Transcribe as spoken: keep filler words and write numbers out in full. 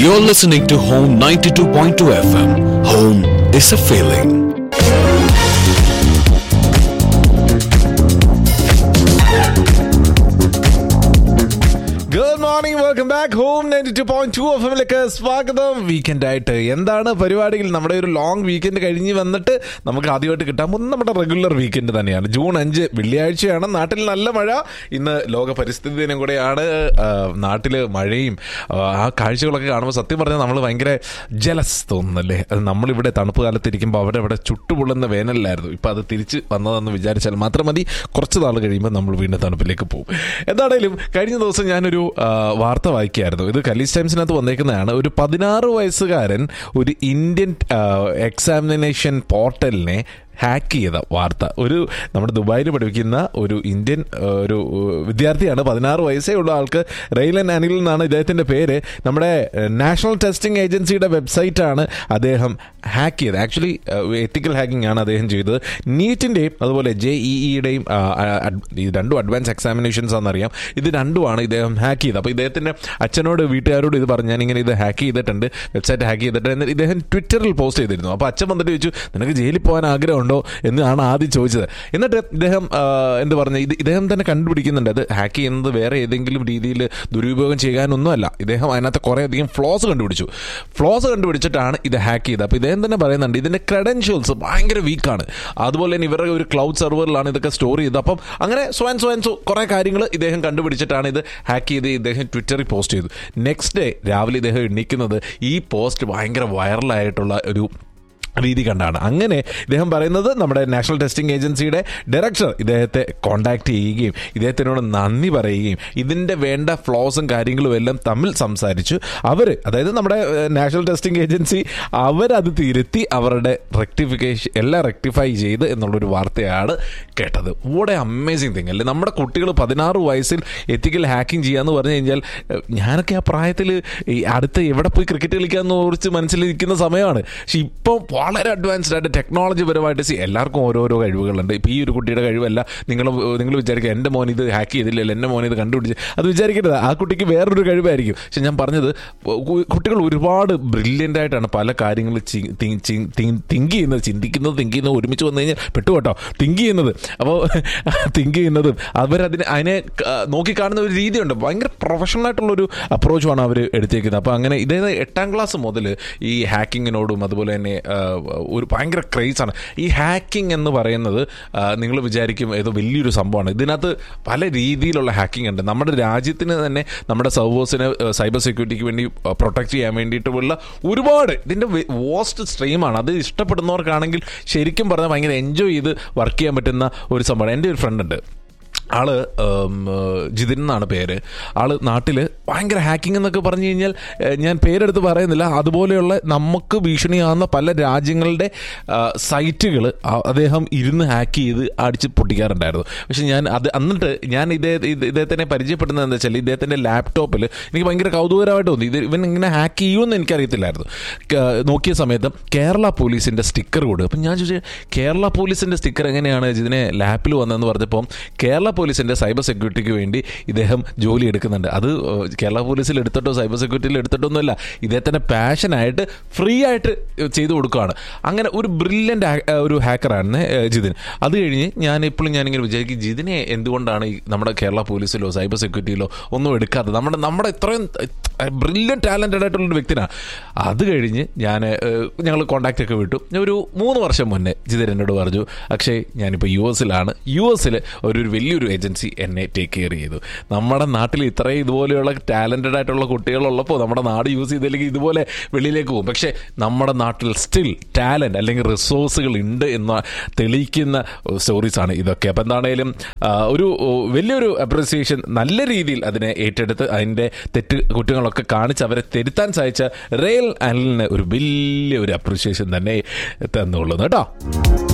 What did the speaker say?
You're listening to Home ninety-two point two F M. Home is a feeling. Good morning, welcome back. Home ninety two point two F എമ്മിലേക്ക് സ്വാഗതം. Weekend ആയിട്ട് എന്താണ് പരിപാടികൾ? നമ്മുടെ ഒരു long weekend കഴിഞ്ഞ് വന്നിട്ട് നമുക്ക് ആദ്യമായിട്ട് കിട്ടാൻ പോകുന്നത് നമ്മുടെ റെഗുലർ വീക്കെൻഡ് തന്നെയാണ്. ജൂൺ അഞ്ച് വെള്ളിയാഴ്ചയാണ്. നാട്ടിൽ നല്ല മഴ. ഇന്ന് ലോക പരിസ്ഥിതി ദിനം കൂടെയാണ്. നാട്ടിൽ മഴയും ആ കാഴ്ചകളൊക്കെ കാണുമ്പോൾ സത്യം പറഞ്ഞാൽ നമ്മൾ ഭയങ്കര ജലസ് തോന്നുന്നല്ലേ. അത് നമ്മളിവിടെ തണുപ്പ് കാലത്തിരിക്കുമ്പോൾ അവിടെ ഇവിടെ ചുട്ടുപൊള്ളുന്ന വേനലിലായിരുന്നു. ഇപ്പം അത് തിരിച്ച് വന്നതെന്ന് വിചാരിച്ചാൽ മാത്രം മതി. കുറച്ച് നാൾ കഴിയുമ്പോൾ നമ്മൾ വീണ്ടും തണുപ്പിലേക്ക് പോകും. എന്താണേലും കഴിഞ്ഞ ദിവസം ഞാനൊരു വാർത്ത വായിക്കുകയായിരുന്നു. ഇത് കലീസ് ടൈംസിനകത്ത് വന്നേക്കുന്നതാണ്. ഒരു പതിനാറ് വയസ്സുകാരൻ ഒരു ഇന്ത്യൻ എക്സാമിനേഷൻ പോർട്ടലിനെ ഹാക്ക് ചെയ്ത വാർത്ത. ഒരു നമ്മുടെ ദുബായിൽ പഠിക്കുന്ന ഒരു ഇന്ത്യൻ ഒരു വിദ്യാർത്ഥിയാണ്. പതിനാറ് വയസ്സേ ഉള്ള ആൾക്ക്. റെയ്ലൻ അനിൽ എന്നാണ് ഇദ്ദേഹത്തിൻ്റെ പേര്. നമ്മുടെ നാഷണൽ ടെസ്റ്റിംഗ് ഏജൻസിയുടെ വെബ്സൈറ്റാണ് അദ്ദേഹം ഹാക്ക് ചെയ്തത്. ആക്ച്വലി എത്തിക്കൽ ഹാക്കിംഗ് ആണ് അദ്ദേഹം ചെയ്തത്. നീറ്റിൻ്റെയും അതുപോലെ ജെ ഇ ഇയുടെയും ഈ രണ്ടും അഡ്വാൻസ് എക്സാമിനേഷൻസ് ആണെന്നറിയാം. ഇത് രണ്ടുമാണ് ഇദ്ദേഹം ഹാക്ക് ചെയ്തത്. അപ്പോൾ ഇദ്ദേഹത്തിൻ്റെ അച്ഛനോട് വീട്ടുകാരോട് ഇത് പറഞ്ഞു, ഞാനിങ്ങനെ ഇത് ഹാക്ക് ചെയ്തിട്ടുണ്ട്, വെബ്സൈറ്റ് ഹാക്ക് ചെയ്തിട്ട് എന്ന് ഇദ്ദേഹം ട്വിറ്ററിൽ പോസ്റ്റ് ചെയ്തിരുന്നു. അപ്പോൾ അച്ഛൻ വന്നിട്ട് ചോദിച്ചു, നിനക്ക് ജയിലിൽ പോകാൻ ആഗ്രഹം ഉണ്ടോ എന്നാണ് ആദ്യം ചോദിച്ചത്. എന്നിട്ട് ഇദ്ദേഹം എന്ത് പറഞ്ഞു, ഇത് ഇദ്ദേഹം തന്നെ കണ്ടുപിടിക്കുന്നുണ്ട് അത് ഹാക്ക് ചെയ്യുന്നത് വേറെ ഏതെങ്കിലും രീതിയിൽ ദുരുപയോഗം ചെയ്യാനൊന്നുമല്ല. ഇദ്ദേഹം അതിനകത്ത് കുറേയധികം ഫ്ലോസ് കണ്ടുപിടിച്ചു. ഫ്ലോസ് കണ്ടുപിടിച്ചിട്ടാണ് ഇത് ഹാക്ക് ചെയ്തത്. അപ്പോൾ ഇദ്ദേഹം തന്നെ പറയുന്നുണ്ട് ഇതിൻ്റെ ക്രെഡൻഷ്യൽസ് ഭയങ്കര വീക്കാണ്. അതുപോലെ തന്നെ ഇവരുടെ ഒരു ക്ലൗഡ് സെർവറിലാണ് ഇതൊക്കെ സ്റ്റോർ ചെയ്തത്. അപ്പം അങ്ങനെ സ്വയം സ്വയം കുറേ കാര്യങ്ങൾ ഇദ്ദേഹം കണ്ടുപിടിച്ചിട്ടാണ് ഇത് ഹാക്ക് ചെയ്ത് ഇദ്ദേഹം ട്വിറ്ററിൽ പോസ്റ്റ് ചെയ്തു. നെക്സ്റ്റ് ഡേ രാവിലെ ഇദ്ദേഹം എണ്ണിക്കുന്നത് ഈ പോസ്റ്റ് ഭയങ്കര വൈറലായിട്ടുള്ള ഒരു രീതി കണ്ടാണ്. അങ്ങനെ ഇദ്ദേഹം പറയുന്നത് നമ്മുടെ നാഷണൽ ടെസ്റ്റിംഗ് ഏജൻസിയുടെ ഡയറക്ടർ ഇദ്ദേഹത്തെ കോൺടാക്ട് ചെയ്യുകയും ഇദ്ദേഹത്തിനോട് നന്ദി പറയുകയും ഇതിൻ്റെ വേണ്ട ഫ്ലോസും കാര്യങ്ങളും എല്ലാം തമ്മിൽ സംസാരിച്ചു. അവർ, അതായത് നമ്മുടെ നാഷണൽ ടെസ്റ്റിംഗ് ഏജൻസി, അവരത് തിരുത്തി അവരുടെ റെക്ടിഫിക്കേഷൻ എല്ലാം റെക്ടിഫൈ ചെയ്ത് എന്നുള്ളൊരു വാർത്തയാണ് കേട്ടത്. വാട്ട് എ അമേസിങ് തിങ് അല്ലേ. നമ്മുടെ കുട്ടികൾ പതിനാറ് വയസ്സിൽ എത്തിക്കൽ ഹാക്കിംഗ് ചെയ്യാന്ന് പറഞ്ഞു കഴിഞ്ഞാൽ, ഞാനൊക്കെ ആ പ്രായത്തിൽ ഈ അടുത്ത് എവിടെ പോയി ക്രിക്കറ്റ് കളിക്കാമെന്ന് കുറിച്ച് മനസ്സിലിരിക്കുന്ന സമയമാണ്. പക്ഷെ ഇപ്പം വളരെ അഡ്വാൻസ്ഡ് ആയിട്ട് ടെക്നോളജി പരമായിട്ട് സി എല്ലാവർക്കും ഓരോരോ കഴിവുകളുണ്ട്. ഇപ്പോൾ ഈ ഒരു കുട്ടിയുടെ കഴിവല്ല നിങ്ങൾ നിങ്ങൾ വിചാരിക്കുക എൻ്റെ മോൻ ഇത് ഹാക്ക് ചെയ്തില്ലല്ലോ, എൻ്റെ മോൻ ഇത് കണ്ടുപിടിച്ച്, അത് വിചാരിക്കരുത്. ആ കുട്ടിക്ക് വേറൊരു കഴിവായിരിക്കും. പക്ഷെ ഞാൻ പറഞ്ഞത് കുട്ടികൾ ഒരുപാട് ബ്രില്യൻ്റ് ആയിട്ടാണ് പല കാര്യങ്ങൾ തിങ്ക് ചെയ്യുന്നത്. ചിന്തിക്കുന്നത് തിങ്ക് ചെയ്യുന്നത് ഒരുമിച്ച് വന്നു കഴിഞ്ഞാൽ പെട്ടുപോട്ടോ. തിങ്ക് ചെയ്യുന്നത് അപ്പോൾ തിങ്ക് ചെയ്യുന്നതും അവരതിനെ അതിനെ നോക്കിക്കാണുന്ന ഒരു രീതിയുണ്ട്. ഭയങ്കര പ്രൊഫഷണൽ ആയിട്ടുള്ളൊരു അപ്രോച്ചുമാണ് അവർ എടുത്തേക്കുന്നത്. അപ്പോൾ അങ്ങനെ ഇതേ എട്ടാം ക്ലാസ് മുതൽ ഈ ഹാക്കിങ്ങിനോടും അതുപോലെ തന്നെ ഒരു ഭയങ്കര ക്രേസാണ്. ഈ ഹാക്കിംഗ് എന്ന് പറയുന്നത് നിങ്ങൾ വിചാരിക്കും ഏതോ വലിയൊരു സംഭവമാണ്. ഇതിനകത്ത് പല രീതിയിലുള്ള ഹാക്കിംഗ് ഉണ്ട്. നമ്മുടെ രാജ്യത്തിന് തന്നെ നമ്മുടെ സർവേഴ്സിനെ സൈബർ സെക്യൂരിറ്റിക്ക് വേണ്ടി പ്രൊട്ടക്ട് ചെയ്യാൻ വേണ്ടിയിട്ടുള്ള ഒരുപാട് ഇതിൻ്റെ വേസ്റ്റ് സ്ട്രീമാണ്. അത് ഇഷ്ടപ്പെടുന്നവർക്കാണെങ്കിൽ ശരിക്കും പറഞ്ഞാൽ ഭയങ്കര എൻജോയ് ചെയ്ത് വർക്ക് ചെയ്യാൻ പറ്റുന്ന ഒരു സംഭവമാണ്. എൻ്റെ ഒരു ഫ്രണ്ട് ഉണ്ട്, ആള് ജിതിൻ എന്നാണ് പേര്. ആള് നാട്ടിൽ ഭയങ്കര ഹാക്കിംഗ് എന്നൊക്കെ പറഞ്ഞു കഴിഞ്ഞാൽ ഞാൻ പേരെടുത്ത് പറയുന്നില്ല, അതുപോലെയുള്ള നമുക്ക് ഭീഷണിയാകുന്ന പല രാജ്യങ്ങളുടെ സൈറ്റുകൾ അദ്ദേഹം ഇരുന്ന് ഹാക്ക് ചെയ്ത് അടിച്ച് പൊട്ടിക്കാറുണ്ടായിരുന്നു. പക്ഷെ ഞാൻ അത് എന്നിട്ട് ഞാൻ ഇതേ ഇദ്ദേഹത്തിനെ പരിചയപ്പെടുന്നത് എന്താ വെച്ചാൽ ഇദ്ദേഹത്തിൻ്റെ ലാപ്ടോപ്പിൽ എനിക്ക് ഭയങ്കര കൗതുകരമായിട്ട് തോന്നി. ഇത് ഇവൻ ഇങ്ങനെ ഹാക്ക് ചെയ്യുമെന്ന് എനിക്കറിയത്തില്ലായിരുന്നു. നോക്കിയ സമയത്ത് കേരള പോലീസിൻ്റെ സ്റ്റിക്കർ കൊടുക്കും. അപ്പം ഞാൻ ചോദിച്ചു, കേരള പോലീസിൻ്റെ സ്റ്റിക്കർ എങ്ങനെയാണ് ഇതിനെ ലാപ്പിൽ വന്നതെന്ന് പറഞ്ഞപ്പം കേരള പോലീസിൻ്റെ സൈബർ സെക്യൂരിറ്റിക്ക് വേണ്ടി ഇദ്ദേഹം ജോലി എടുക്കുന്നുണ്ട്. അത് കേരള പോലീസിൽ എടുത്തിട്ടോ സൈബർ സെക്യൂരിറ്റിയിൽ എടുത്തിട്ടൊന്നുമല്ല, ഇദ്ദേഹത്തിൻ്റെ പാഷനായിട്ട് ഫ്രീ ആയിട്ട് ചെയ്തു കൊടുക്കുകയാണ്. അങ്ങനെ ഒരു ബ്രില്യൻ്റ് ഒരു ഹാക്കറാണ് ജിതിൻ. അത് കഴിഞ്ഞ് ഞാൻ എപ്പോഴും ഞാനിങ്ങനെ വിചാരിക്കും, ജിതിനെ എന്തുകൊണ്ടാണ് ഈ നമ്മുടെ കേരള പോലീസിലോ സൈബർ സെക്യൂരിറ്റിയിലോ ഒന്നും എടുക്കാത്തത്? നമ്മുടെ നമ്മുടെ ഇത്രയും ബ്രില്യൻ്റ് ടാലൻറ്റഡ് ആയിട്ടുള്ളൊരു വ്യക്തിനാണ്. അത് കഴിഞ്ഞ് ഞാൻ ഞങ്ങൾ കോൺടാക്റ്റ് ഒക്കെ വിട്ടു. ഒരു മൂന്ന് വർഷം മുന്നേ ജിതിൻ എന്നോട് പറഞ്ഞു, അക്ഷയ് ഞാനിപ്പോൾ യു എസിലാണ്, യു എസിൽ ഒരു വലിയൊരു ഏജൻസി എന്നെ ടേക്ക് കെയർ ചെയ്തു. നമ്മുടെ നാട്ടിൽ ഇത്രയും ഇതുപോലെയുള്ള ടാലൻറ്റഡ് ആയിട്ടുള്ള കുട്ടികളുള്ളപ്പോൾ നമ്മുടെ നാട് യൂസ് ചെയ്തില്ലെങ്കിൽ ഇതുപോലെ വെളിയിലേക്ക് പോകും. പക്ഷേ നമ്മുടെ നാട്ടിൽ സ്റ്റിൽ ടാലൻറ്റ് അല്ലെങ്കിൽ റിസോഴ്സുകൾ ഉണ്ട് എന്ന് തെളിയിക്കുന്ന സ്റ്റോറീസാണ് ഇതൊക്കെ. അപ്പോൾ എന്താണേലും ഒരു വലിയൊരു അപ്രിസിയേഷൻ, നല്ല രീതിയിൽ അതിനെ ഏറ്റെടുത്ത് അതിൻ്റെ തെറ്റ് കുറ്റങ്ങളൊക്കെ കാണിച്ച് അവരെ തിരുത്താൻ സാധിച്ച റെയ്ലൻ അനിലിന് ഒരു വലിയ ഒരു അപ്രിസിയേഷൻ തന്നെ തന്നുകൊള്ളുന്നു കേട്ടോ.